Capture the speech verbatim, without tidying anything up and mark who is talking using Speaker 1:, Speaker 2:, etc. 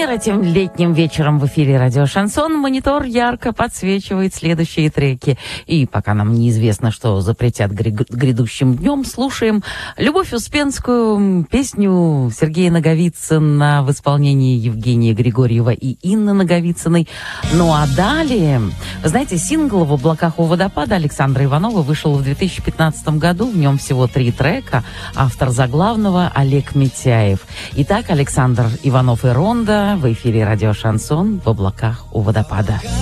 Speaker 1: Например, этим летним вечером в эфире радио «Шансон» монитор ярко подсвечивает следующие треки. И пока нам неизвестно, что запретят грядущим днем, слушаем Любовь Успенскую, песню Сергея Наговицына в исполнении Евгения Григорьева и Инны Наговицыной. Ну а далее, вы знаете, сингл «В облаках у водопада» Александра Иванова вышел в две тысячи пятнадцатом году. В нем всего три трека. Автор заглавного Олег Митяев. Итак, Александр Иванов и Ронда в эфире радио «Шансон» в облаках у водопада.